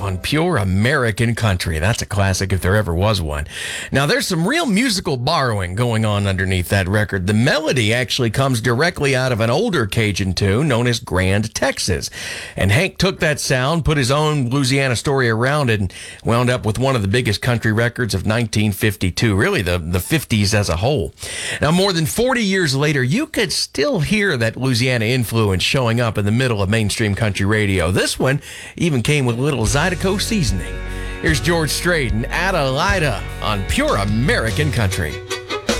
on Pure American Country. That's a classic if there ever was one. Now, there's some real musical borrowing going on underneath that record. The melody actually comes directly out of an older Cajun tune known as Grand Texas. And Hank took that sound, put his own Louisiana story around it, and wound up with one of the biggest country records of 1952, really the 50s as a whole. Now, more than 40 years later, you could still hear that Louisiana influence showing up in the middle of mainstream country radio. This one even came with a little Zydeco seasoning. Here's George Strait and Adelaida on Pure American Country.